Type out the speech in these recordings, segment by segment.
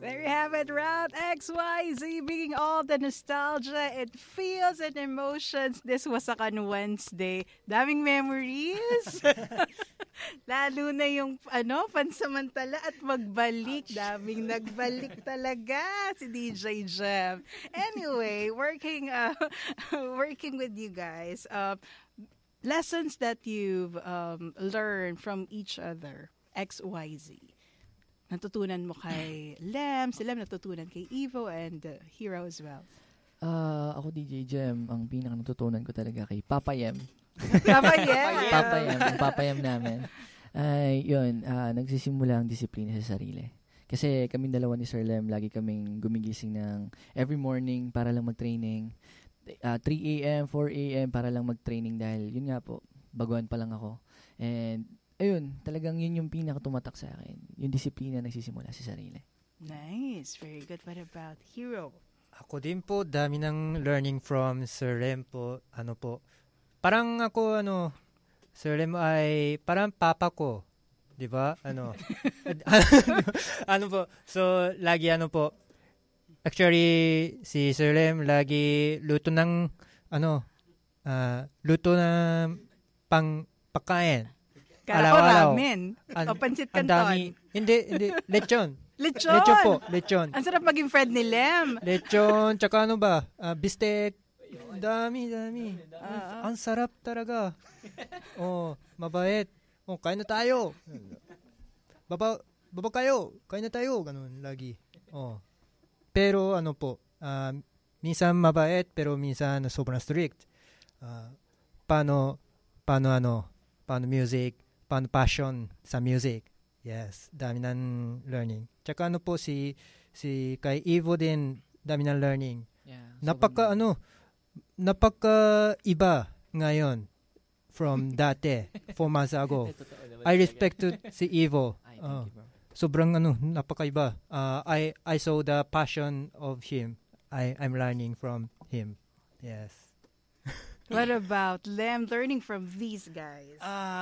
There you have it, Route XYZ, bringing all the nostalgia and feels and emotions. This was a Wednesday. Daming memories. Lalo na yung pansamantala at magbalik. Daming nagbalik talaga si DJ Jem. Anyway, working with you guys. Lessons that you've learned from each other. XYZ. Natutunan mo kay Lem, si Lem natutunan kay Evo and Hero as well. Ako DJ Jem, ang pinaka natutunan ko talaga kay Papa Yem. Papa Yem namin. Yun, nagsisimula ang disiplina sa sarili. Kasi kaming dalawa ni Sir Lem, lagi kaming gumigising ng every morning para lang mag-training. 3 a.m., 4 a.m. para lang mag-training dahil yun nga po, baguhan pa lang ako. And ayun, talagang yun yung pinaka-tumatak sa akin. Yung disiplina nagsisimula sa sarili. Nice. Very good. What about Hero? Ako din po, dami ng learning from Sir Lem po. Parang ako, Sir Lem ay parang papa ko. Di ba? Po. So, lagi po. Actually, si Sir Lem lagi luto ng, pagkain. Kala ko ramen. O pansit canton. Hindi. Lechon. Lechon. Ang sarap maging friend ni Lem. Lechon, tsaka bistek. Dami. Ang sarap talaga. Mabait. Kain na tayo. Baba kayo. Kain na tayo. Ganun, lagi. Pero minsan mabait, pero minsan sobrang strict. Paano music, paano passion sa music. Yes, dami ng learning. Tsaka si kay Evo din, dami ng learning. Yeah, napaka iba ngayon from dati, 4 months ago. I respect to si Evo. Sobrang napaka-iba. I saw the passion of him. I'm learning from him. Yes. What about Lem learning from these guys?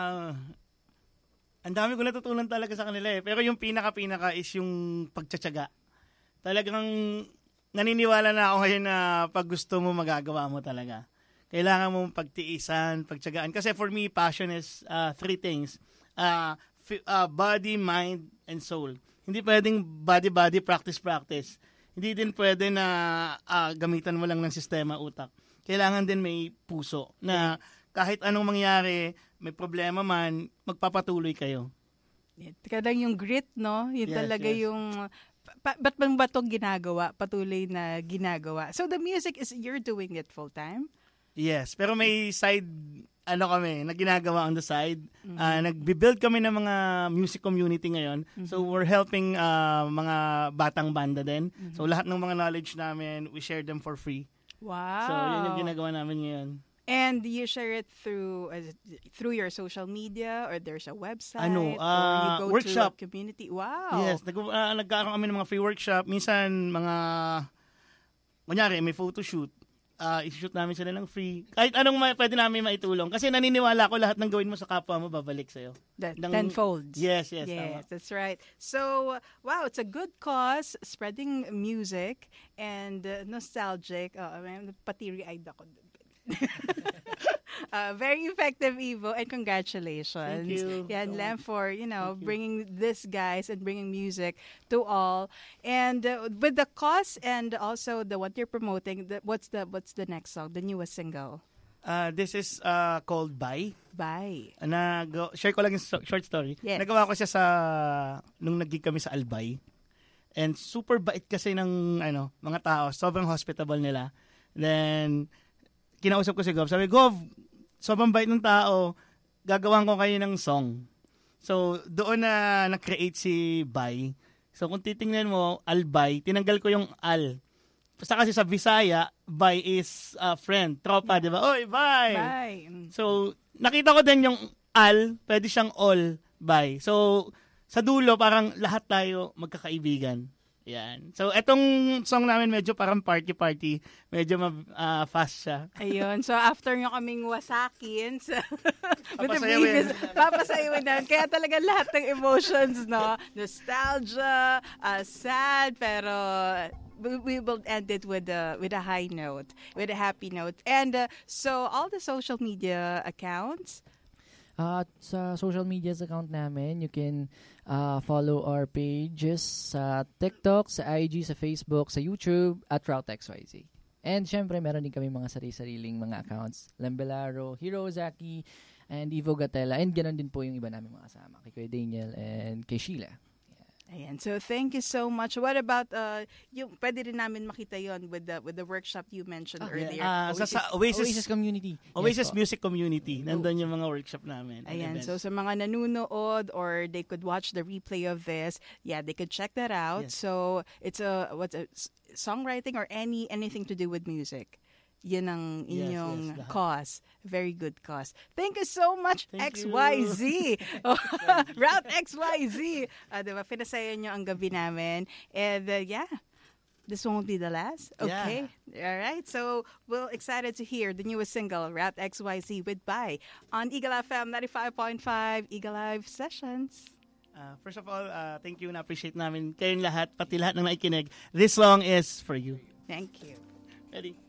Ang dami ko natutunan talaga sa kanila eh. Pero yung pinaka is yung pagtsatsaga. Talagang naniniwala na ako ngayon na pag gusto mo, magagawa mo talaga. Kailangan mo pagtiisan, pagtsagaan. Kasi for me, passion is 3 things. Body, mind, and soul. Hindi pwedeng body, practice. Hindi din pwede na gamitan mo lang ng sistema utak. Kailangan din may puso na kahit anong mangyari, may problema man, magpapatuloy kayo. Kadang yung grit, no? Yun Yes, talaga yes. yung, ba't bang ba itong ginagawa? Patuloy na ginagawa. So the music is, you're doing it full time? Yes, pero may side, kami, na ginagawa on the side. Nagbi-build kami ng mga music community ngayon. So we're helping mga batang banda din. So lahat ng mga knowledge namin, we share them for free. Wow. So yun yung ginagawa namin ngayon. And you share it through your social media, or there's a website, or you go workshop. to a community? Wow. Yes, nagkakaroon kami ng mga free workshop. Minsan, kunyari, may photoshoot. I-shoot namin sila ng free. Kahit anong pwede namin maitulong. Kasi naniniwala ko lahat ng gawin mo sa kapwa mo, babalik sa'yo. Tenfold. Yes, Yes, that's right. So, wow, it's a good cause, spreading music and nostalgic. Patiri-eyed ako. Very effective, Evo, and congratulations. Thank you. And Lem for bringing this guys and bringing music to all. And with the cause and also the what you're promoting, what's the next song, the newest single? This is called Bye. Bye. Share ko lang yung short story. Yes. Nagawa ko siya nung nag-gig kami sa Albay. And super bait kasi ng mga tao. Sobrang hospitable nila. Then kinausap ko si Gov. Sabi, Gov, sobrang bait ng tao. Gagawan ko kayo ng song. So, doon na na-create si Bay. So, kung titingnan mo, Albay, tinanggal ko yung Al. Basta kasi sa Bisaya, Bay is friend, tropa, di ba? Oy, Bay! Bye. So, nakita ko din yung Al, pwede siyang all, Bay. So, sa dulo, parang lahat tayo magkakaibigan. Yan. So, etong song namin medyo parang party-party. Medyo fast siya. Ayun. So, after nyo kaming wasakin with the Papasayawin. papasayawin namin. Kaya talaga lahat ng emotions, no? Nostalgia, sad, pero we will end it with a high note, with a happy note. And so, all the social media accounts, sa social media account namin, you can follow our pages sa TikTok, sa IG, sa Facebook, sa YouTube, at RouteXYZ. And syempre, meron din kami mga sarili-sariling mga accounts. Lembelaro, Hiro Zaki, and Ivo Gatella. And ganoon din po yung iba namin mga kasama. Kay Kuya Daniel and kay Sheila. ayan. So, thank you so much. What about, yung, pwede rin namin makita yon with the workshop you mentioned earlier. Sa Oasis Community. Oasis Yes, Music Community. Nandun yung mga workshop namin. Ayan, events. so sa mga nanunood or they could watch the replay of this, they could check that out. Yes. So, it's songwriting or anything to do with music. Yun ang inyong lahat. cause. Very good cause. Thank you so much, Thank XYZ. Route XYZ. Diba, pinasaya nyo ang gabi namin. And this won't be the last. Okay. All right. So, we're excited to hear the newest single, Route XYZ with Bye, on Eagle FM 95.5 Eagle Live Sessions. First of all, thank you. Na-appreciate namin kayong lahat, pati lahat ng naikinig. This song is for you. Thank you. Ready?